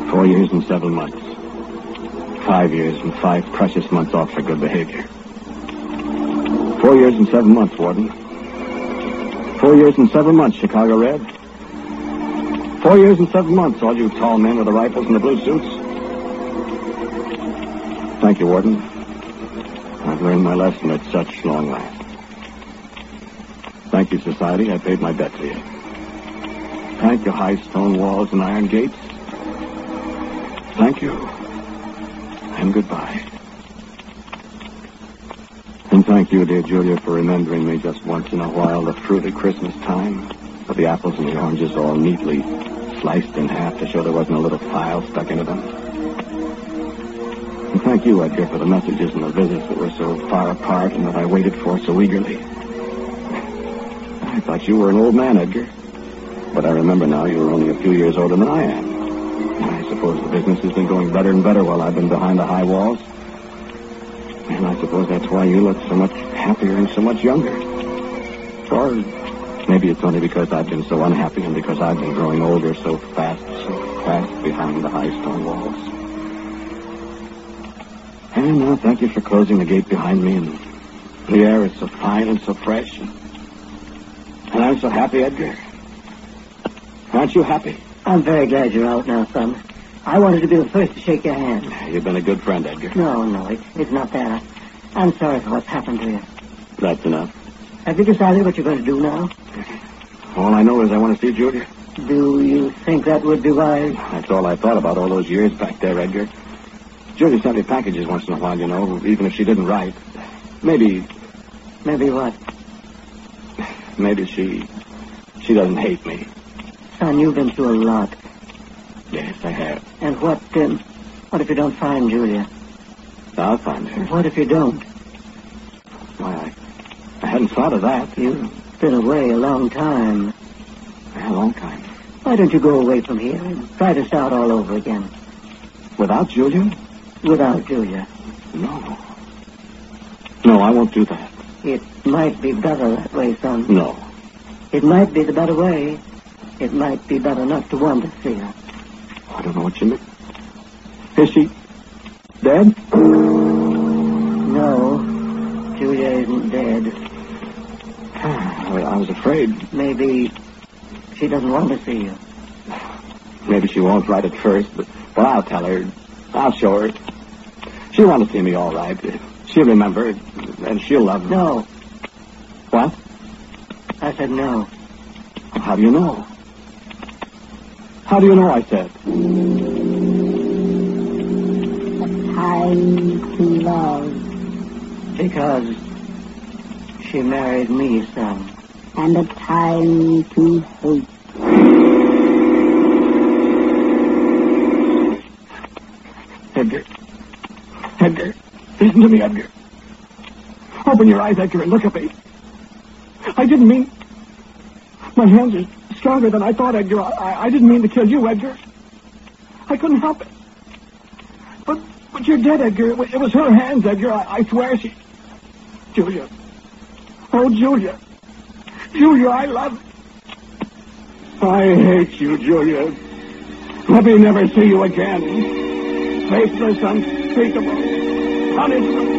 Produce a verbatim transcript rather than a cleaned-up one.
Four years and seven months. Five years and five precious months off for good behavior. Four years and seven months, Warden. Four years and seven months, Chicago Red. Four years and seven months, all you tall men with the rifles and the blue suits. Thank you, Warden. I've learned my lesson at such long last. Thank you, society. I paid my debt to you. Thank you, high stone walls and iron gates. Thank you. And goodbye. And thank you, dear Julia, for remembering me just once in a while, the fruit at Christmas time, with the apples and the oranges all neatly sliced in half to show there wasn't a little file stuck into them. And thank you, Edgar, for the messages and the visits that were so far apart and that I waited for so eagerly. I thought you were an old man, Edgar. But I remember now you were only a few years older than I am. I suppose the business has been going better and better while I've been behind the high walls. And I suppose that's why you look so much happier and so much younger. Or maybe it's only because I've been so unhappy and because I've been growing older so fast, so fast behind the high stone walls. And now thank you for closing the gate behind me, and the air is so fine and so fresh. And, and I'm so happy, Edgar. Aren't you happy? I'm very glad you're out now, son. I wanted to be the first to shake your hand. You've been a good friend, Edgar. No, no, it, it's not that. I'm sorry for what's happened to you. That's enough. Have you decided what you're going to do now? All I know is I want to see Julia. Do you think that would be wise? That's all I thought about all those years back there, Edgar. Julia sent me packages once in a while, you know, even if she didn't write. Maybe... Maybe what? Maybe she... She doesn't hate me. Son, you've been through a lot. Yes, I have. And what, um, what if you don't find Julia? I'll find her. What if you don't? Why, I, I hadn't thought of that. You've been away a long time. A long time. Why don't you go away from here and try to start all over again? Without Julia? Without Julia. No. No, I won't do that. It might be better that way, son. No. It might be the better way. It might be better not to want to see her. I don't know what you mean. Is she dead? No. Julia isn't dead. I, I was afraid. Maybe she doesn't want to see you. Maybe she won't right at first, but well, I'll tell her. I'll show her. She'll want to see me all right. She'll remember, and she'll love me. No. What? I said no. How do you know? How do you know, I said? A time to love. Because she married me, son. And a time to hate. Edgar. Edgar. Listen to me, Edgar. Open your eyes, Edgar, and look at me. I didn't mean... My hands are stronger than I thought, Edgar. I, I didn't mean to kill you, Edgar. I couldn't help it. But but you're dead, Edgar. It was, it was her hands, Edgar. I, I swear she... Julia. Oh, Julia. Julia, I love... I hate you, Julia. Let me never see you again. Faithless, unspeakable, punishment.